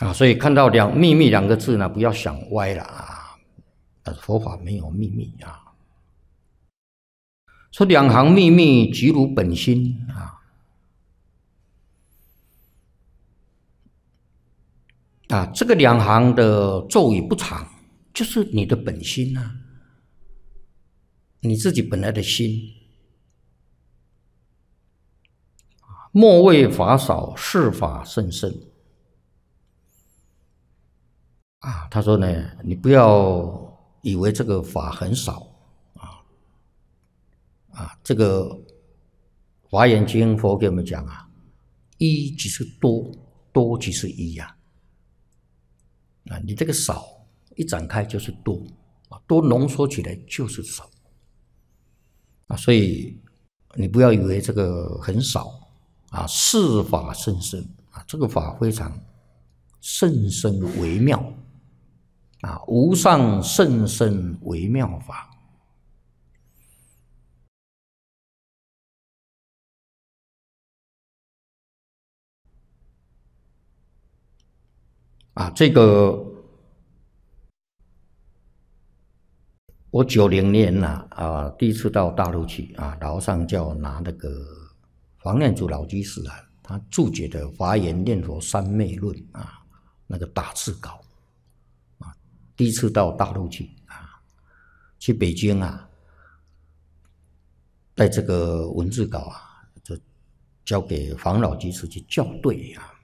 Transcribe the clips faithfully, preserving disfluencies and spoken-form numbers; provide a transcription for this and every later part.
啊，所以看到两秘密两个字呢，不要想歪了啊！佛法没有秘密啊。说两行秘密即如本心啊啊，这个两行的咒语不长，就是你的本心啊，你自己本来的心。莫谓法少，是法甚深。啊，他说呢，你不要以为这个法很少啊啊，这个华严经佛给我们讲啊，一即是多，多即是一呀。啊，你这个少一展开就是多啊，多浓缩起来就是少啊，所以你不要以为这个很少啊，是法甚深啊，这个法非常甚深微妙。啊，无上甚深微妙法啊，这个我九零年呐 啊, 啊，第一次到大陆去啊，老上教拿那个黄念祖老居士啊，他注解的《华严念佛三昧论》啊，那个打字稿啊，第一次到大陆去啊，去北京啊，带这个文字稿啊，就交给黄老居士去校对啊。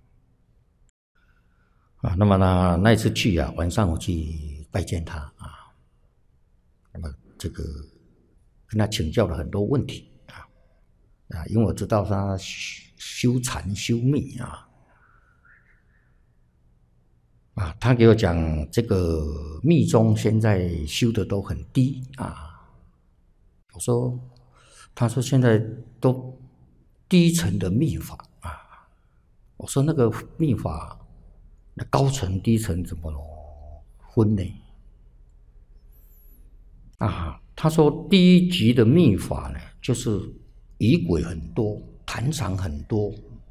啊，那么呢，那一次去啊，晚上我去拜见他啊，那么这个跟他请教了很多问题啊啊，因为我知道他修禅修密啊啊，他给我讲这个密宗现在修的都很低啊，我说，他说现在都低层的密法啊，我说那个密法。那高层低层怎么分呢？啊，他说第一级的密法呢，就是仪轨很多，坛场很多，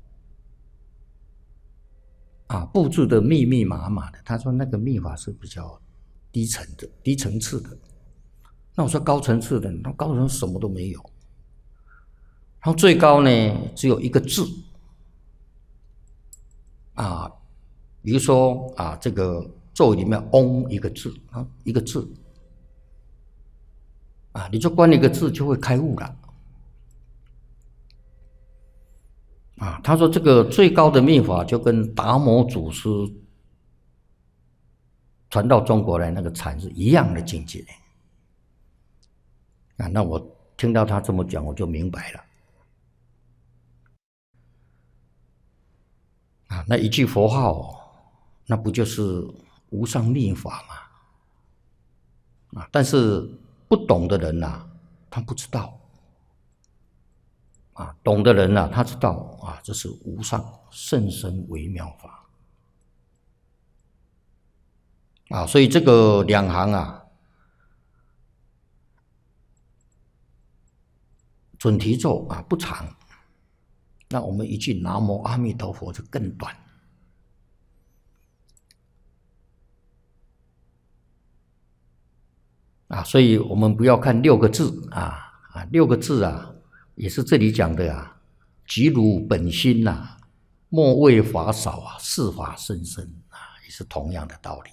啊，布置的密密麻麻的。他说那个密法是比较低层的、低层次的。那我说高层次的，那高层什么都没有。然后最高呢，只有一个字，啊。比如说啊，这个咒里面“嗡”一个字啊，一个字啊，你就观一个字就会开悟了啊。他说这个最高的密法就跟达摩祖师传到中国来那个禅是一样的境界啊。那我听到他这么讲，我就明白了啊。那一句佛号。那不就是无上密法吗？啊，但是不懂的人呐、啊，他不知道；啊，懂的人呐、啊，他知道啊，这是无上甚深微妙法。啊，所以这个两行啊，准提咒啊不长，那我们一句南无阿弥陀佛就更短。啊，所以我们不要看六个字啊啊，六个字啊，也是这里讲的啊，即如本心呐、啊，莫谓法少啊，是法甚深啊，也是同样的道理。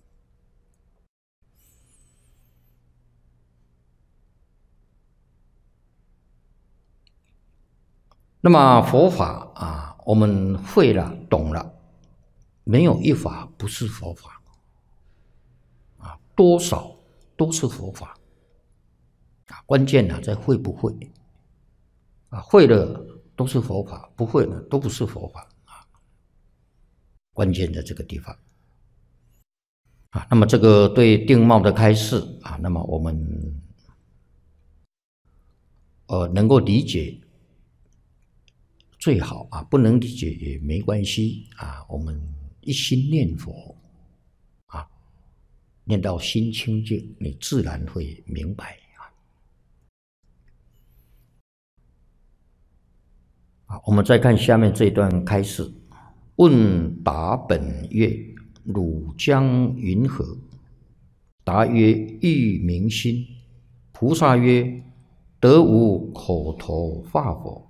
那么佛法啊，我们会了懂了，没有一法不是佛法啊，多少都是佛法啊，关键呢在会不会啊，会的都是佛法，不会的都不是佛法啊，关键在这个地方啊。那么这个对定貌的开示啊，那么我们呃能够理解最好啊，不能理解也没关系啊，我们一心念佛啊，念到心清净，你自然会明白啊。我们再看下面这一段开示问答本曰：汝将云何？答曰：欲明心。菩萨曰：得无口头化否？